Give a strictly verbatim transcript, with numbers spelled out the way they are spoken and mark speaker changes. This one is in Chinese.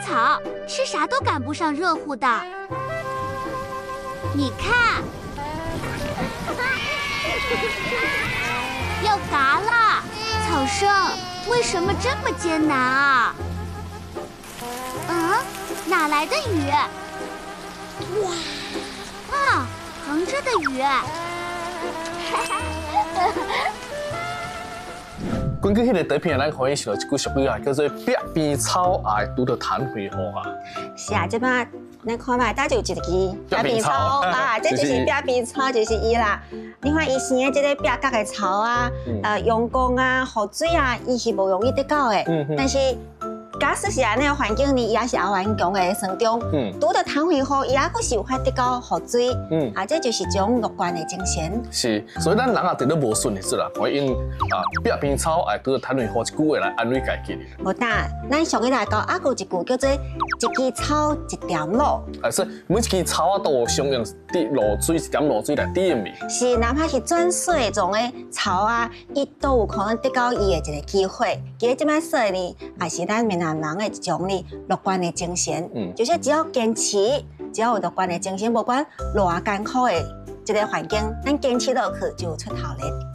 Speaker 1: 草，吃啥都赶不上热乎的。你看，要嘎了！草生，为什么这么艰难啊？嗯，哪来的雨？哇！啊，横着的雨。
Speaker 2: 根据迄个底片，咱可以想到一句俗语啊，叫做“壁边草爱拄着痰花雨”啊。
Speaker 3: 是啊，这摆咱看卖，搭就一支壁边草啊，这就是壁边草，就是伊啦。你看以前的这个壁角的草啊，呃，阳光啊、雨水啊，伊是无容易得到的。但是假使是安尼个环境呢，伊也是也顽强的生长。嗯，拄着痰花雨，伊也佫是有法得到雨水。嗯，啊，这就是一种乐观的精神。
Speaker 2: 是，所以咱人也得到无顺的事啦，我用啊壁边草爱拄着痰花雨一句话来安慰家己。
Speaker 3: 无当，咱俗语来讲，还有一句叫做“一枝草，一点露”。
Speaker 2: 啊，所以每一枝草啊都有相应滴露水，一点露水来点味。
Speaker 3: 是，哪怕是转水种的草啊，伊都有可能得到伊的一个机会。其实这摆说呢，也是咱闽南人的一种呢乐观的精神。嗯，就是只要坚持，只要有乐观的精神，不管偌艰苦的这个环境，咱坚持落去就有出头的。